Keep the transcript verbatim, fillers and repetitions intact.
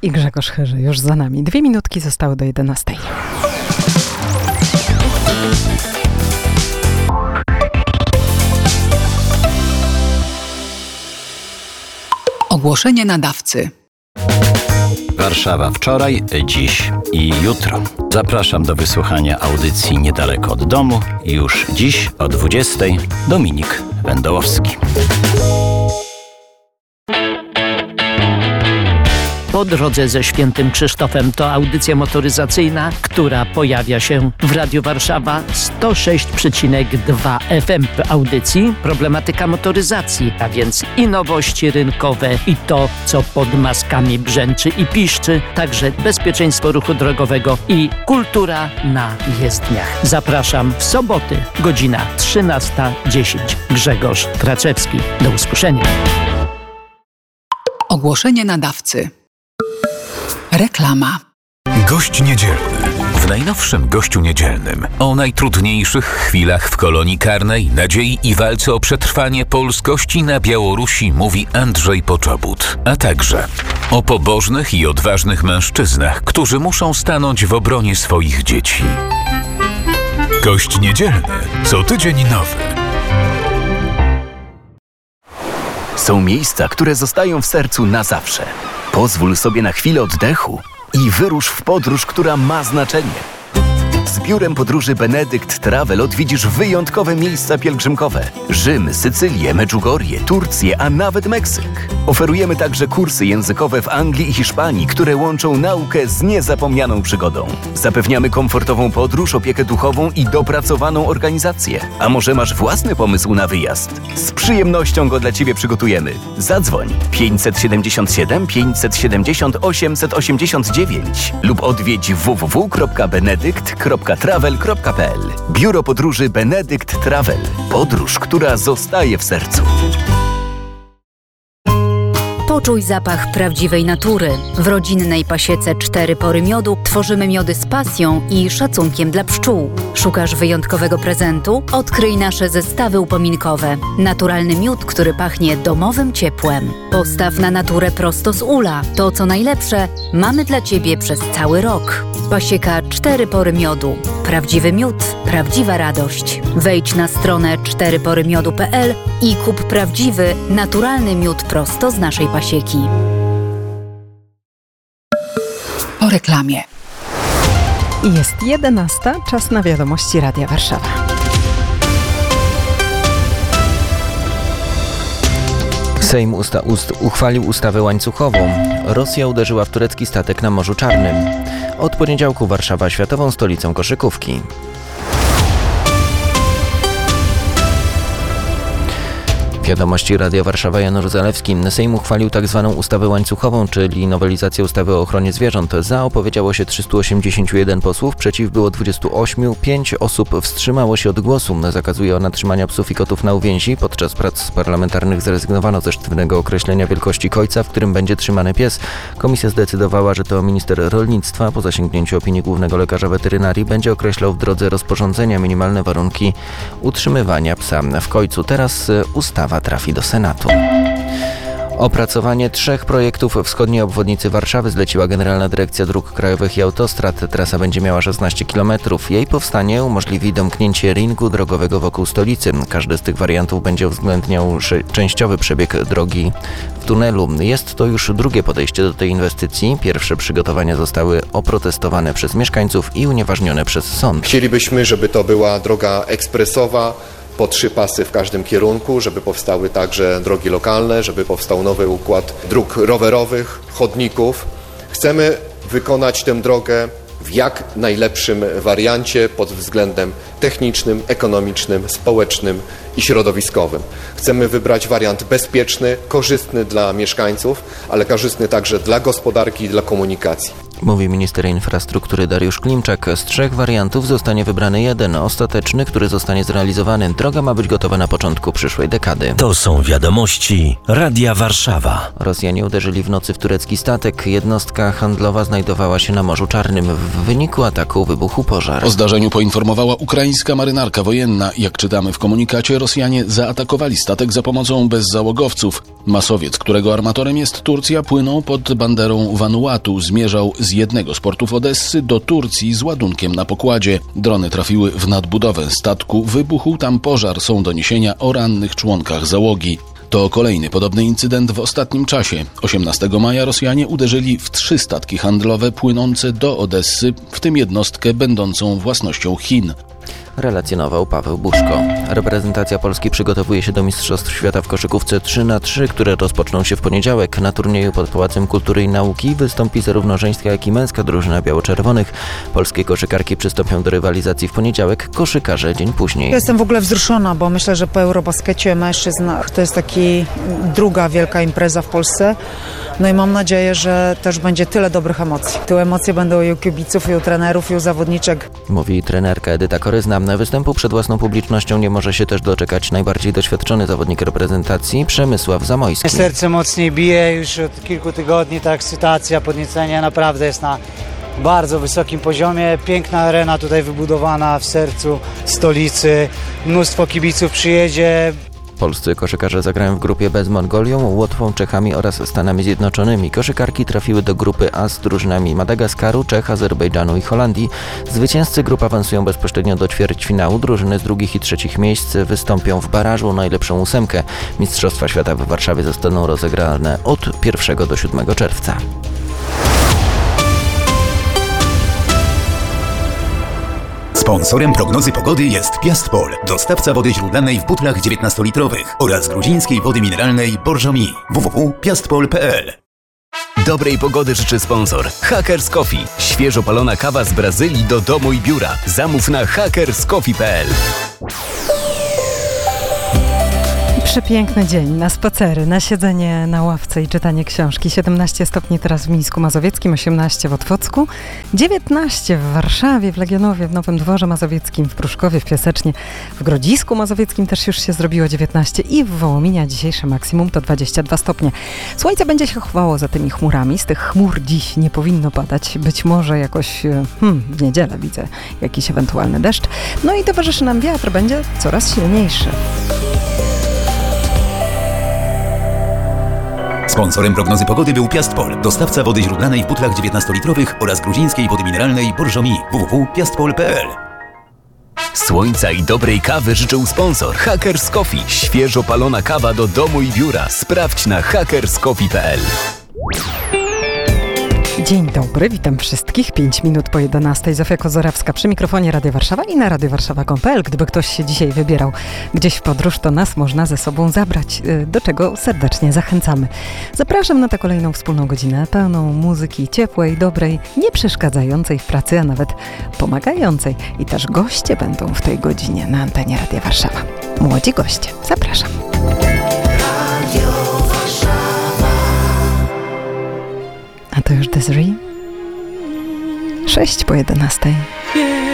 i Grzegorz Chyży już za nami. Dwie minutki zostały do jedenastej. Ogłoszenie nadawcy. Warszawa wczoraj, dziś i jutro. Zapraszam do wysłuchania audycji Niedaleko od domu. Już dziś o dwudziestej Dominik Wendołowski. Po drodze ze Świętym Krzysztofem to audycja motoryzacyjna, która pojawia się w Radiu Warszawa sto sześć przecinek dwa F M. W audycji problematyka motoryzacji, a więc i nowości rynkowe, i to, co pod maskami brzęczy i piszczy, także bezpieczeństwo ruchu drogowego i kultura na jezdniach. Zapraszam w soboty, godzina trzynasta dziesięć. Grzegorz Kraczewski. Do usłyszenia. Ogłoszenie nadawcy. Reklama. Gość niedzielny. W najnowszym Gościu Niedzielnym o najtrudniejszych chwilach w kolonii karnej, nadziei i walce o przetrwanie polskości na Białorusi mówi Andrzej Poczobut, a także o pobożnych i odważnych mężczyznach, którzy muszą stanąć w obronie swoich dzieci. Gość Niedzielny. Co tydzień nowy. Są miejsca, które zostają w sercu na zawsze. Pozwól sobie na chwilę oddechu i wyrusz w podróż, która ma znaczenie. Z biurem podróży Benedykt Travel odwiedzisz wyjątkowe miejsca pielgrzymkowe. Rzym, Sycylię, Medjugorje, Turcję, a nawet Meksyk. Oferujemy także kursy językowe w Anglii i Hiszpanii, które łączą naukę z niezapomnianą przygodą. Zapewniamy komfortową podróż, opiekę duchową i dopracowaną organizację. A może masz własny pomysł na wyjazd? Z przyjemnością go dla Ciebie przygotujemy. Zadzwoń pięćset siedemdziesiąt siedem pięćset siedemdziesiąt osiemset osiemdziesiąt dziewięć lub odwiedź w w w kropka benedykt kropka travel kropka p l. Biuro podróży Benedykt Travel. Podróż, która zostaje w sercu. Poczuj zapach prawdziwej natury. W rodzinnej pasiece Cztery Pory Miodu tworzymy miody z pasją i szacunkiem dla pszczół. Szukasz wyjątkowego prezentu? Odkryj nasze zestawy upominkowe. Naturalny miód, który pachnie domowym ciepłem. Postaw na naturę prosto z ula. To, co najlepsze, mamy dla Ciebie przez cały rok. Pasieka Cztery Pory Miodu. Prawdziwy miód, prawdziwa radość. Wejdź na stronę cztery pory miodu kropka p l i kup prawdziwy, naturalny miód prosto z naszej pasieki. Po reklamie. Jest jedenasta, czas na wiadomości Radia Warszawa. Sejm usta- ust- uchwalił ustawę łańcuchową. Rosja uderzyła w turecki statek na Morzu Czarnym. Od poniedziałku Warszawa światową stolicą koszykówki. Wiadomości Radia Warszawa, Janusz Zalewski. Sejm uchwalił tzw. ustawę łańcuchową, czyli nowelizację ustawy o ochronie zwierząt. Za opowiedziało się trzysta osiemdziesiąt jeden posłów, przeciw było dwadzieścia osiem, pięć osób wstrzymało się od głosu. Zakazuje ona trzymania psów i kotów na uwięzi. Podczas prac parlamentarnych zrezygnowano ze sztywnego określenia wielkości kojca, w którym będzie trzymany pies. Komisja zdecydowała, że to minister rolnictwa po zasięgnięciu opinii głównego lekarza weterynarii będzie określał w drodze rozporządzenia minimalne warunki utrzymywania psa w kojcu. Teraz ustawa trafi do Senatu. Opracowanie trzech projektów wschodniej obwodnicy Warszawy zleciła Generalna Dyrekcja Dróg Krajowych i Autostrad. Trasa będzie miała szesnaście kilometrów. Jej powstanie umożliwi domknięcie ringu drogowego wokół stolicy. Każdy z tych wariantów będzie uwzględniał częściowy przebieg drogi w tunelu. Jest to już drugie podejście do tej inwestycji. Pierwsze przygotowania zostały oprotestowane przez mieszkańców i unieważnione przez sąd. Chcielibyśmy, żeby to była droga ekspresowa, po trzy pasy w każdym kierunku, żeby powstały także drogi lokalne, żeby powstał nowy układ dróg rowerowych, chodników. Chcemy wykonać tę drogę w jak najlepszym wariancie pod względem technicznym, ekonomicznym, społecznym i środowiskowym. Chcemy wybrać wariant bezpieczny, korzystny dla mieszkańców, ale korzystny także dla gospodarki i dla komunikacji. Mówi minister infrastruktury Dariusz Klimczak. Z trzech wariantów zostanie wybrany jeden, ostateczny, który zostanie zrealizowany. Droga ma być gotowa na początku przyszłej dekady. To są wiadomości Radia Warszawa. Rosjanie uderzyli w nocy w turecki statek. Jednostka handlowa znajdowała się na Morzu Czarnym. W wyniku ataku wybuchł pożar. O zdarzeniu poinformowała ukraińska marynarka wojenna. Jak czytamy w komunikacie, Rosjanie zaatakowali statek za pomocą bezzałogowców. Masowiec, którego armatorem jest Turcja, płynął pod banderą Vanuatu. Zmierzał z jednego z portów Odessy do Turcji z ładunkiem na pokładzie. Drony trafiły w nadbudowę statku. Wybuchł tam pożar. Są doniesienia o rannych członkach załogi. To kolejny podobny incydent w ostatnim czasie. osiemnastego maja Rosjanie uderzyli w trzy statki handlowe płynące do Odessy, w tym jednostkę będącą własnością Chin. Relacjonował Paweł Buszko. Reprezentacja Polski przygotowuje się do Mistrzostw Świata w koszykówce trzy na trzy, które rozpoczną się w poniedziałek. Na turnieju pod Pałacem Kultury i Nauki wystąpi zarówno żeńska, jak i męska drużyna biało-czerwonych. Polskie koszykarki przystąpią do rywalizacji w poniedziałek, koszykarze dzień później. Jestem w ogóle wzruszona, bo myślę, że po Eurobaskecie mężczyzn to jest taki druga wielka impreza w Polsce. No i mam nadzieję, że też będzie tyle dobrych emocji. Te emocje będą i u kibiców, i u trenerów, i u zawodniczek. Mówi trenerka Edyta Koryzna. Występu przed własną publicznością nie może się też doczekać najbardziej doświadczony zawodnik reprezentacji Przemysław Zamojski. Serce mocniej bije już od kilku tygodni, ta ekscytacja, podniecenie naprawdę jest na bardzo wysokim poziomie. Piękna arena tutaj wybudowana w sercu stolicy. Mnóstwo kibiców przyjedzie. Polscy koszykarze zagrają w grupie B z Mongolią, Łotwą, Czechami oraz Stanami Zjednoczonymi. Koszykarki trafiły do grupy A z drużynami Madagaskaru, Czech, Azerbejdżanu i Holandii. Zwycięzcy grup awansują bezpośrednio do ćwierćfinału. Drużyny z drugich i trzecich miejsc wystąpią w barażu o najlepszą ósemkę. Mistrzostwa Świata w Warszawie zostaną rozegrane od pierwszego do siódmego czerwca. Sponsorem prognozy pogody jest Piastpol, dostawca wody źródlanej w butlach dziewiętnastolitrowych oraz gruzińskiej wody mineralnej Borżomi. w w w kropka piastpol kropka p l. Dobrej pogody życzy sponsor Hackers Coffee. Świeżo palona kawa z Brazylii do domu i biura. Zamów na hackers coffee kropka p l. Przepiękny dzień na spacery, na siedzenie na ławce i czytanie książki. siedemnaście stopni teraz w Mińsku Mazowieckim, osiemnaście w Otwocku, dziewiętnaście w Warszawie, w Legionowie, w Nowym Dworze Mazowieckim, w Pruszkowie, w Piasecznie, w Grodzisku Mazowieckim też już się zrobiło dziewiętnaście i w Wołominie dzisiejsze maksimum to dwadzieścia dwa stopnie. Słońce będzie się chowało za tymi chmurami. Z tych chmur dziś nie powinno padać. Być może jakoś hmm, w niedzielę widzę jakiś ewentualny deszcz. No i towarzyszy nam wiatr, będzie coraz silniejszy. Sponsorem prognozy pogody był Piastpol, dostawca wody źródlanej w butlach dziewiętnastolitrowych oraz gruzińskiej wody mineralnej Borżomi. w w w kropka piastpol kropka p l. Słońca i dobrej kawy życzył sponsor Hackers Coffee. Świeżo palona kawa do domu i biura. Sprawdź na hackers coffee kropka p l. Dzień dobry, witam wszystkich. pięć minut po jedenastej. Zofia Kozorawska przy mikrofonie Radia Warszawa i na radio warszawa kropka p l. Gdyby ktoś się dzisiaj wybierał gdzieś w podróż, to nas można ze sobą zabrać, do czego serdecznie zachęcamy. Zapraszam na tę kolejną wspólną godzinę, pełną muzyki ciepłej, dobrej, nie przeszkadzającej w pracy, a nawet pomagającej. I też goście będą w tej godzinie na antenie Radia Warszawa. Młodzi goście. Zapraszam. A to już Desiree? sześć po jedenastej.